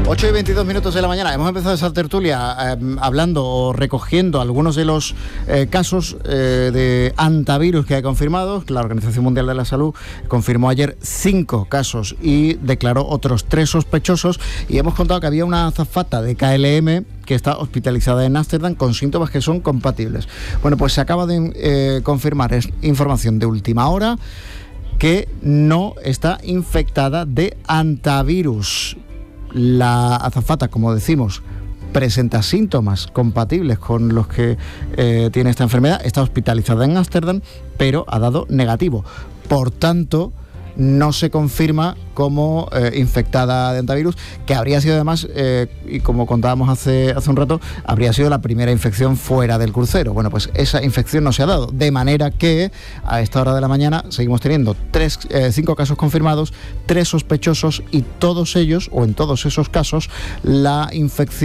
8:22 de la mañana. Hemos empezado esa tertulia hablando o recogiendo algunos de los casos de hantavirus que hay confirmados. La Organización Mundial de la Salud confirmó ayer 5 casos y declaró otros 3 sospechosos. Y hemos contado que había una azafata de KLM que está hospitalizada en Ámsterdam con síntomas que son compatibles. Bueno, pues se acaba de confirmar, es información de última hora, que no está infectada de hantavirus. La azafata, como decimos, presenta síntomas compatibles con los que tiene esta enfermedad. Está hospitalizada en Ámsterdam, pero ha dado negativo. Por tanto, no se confirma como infectada de hantavirus, que habría sido además, y como contábamos hace un rato, habría sido la primera infección fuera del crucero. Bueno, pues esa infección no se ha dado, de manera que a esta hora de la mañana seguimos teniendo 5 casos confirmados, 3 sospechosos, y todos ellos, o en todos esos casos, la infección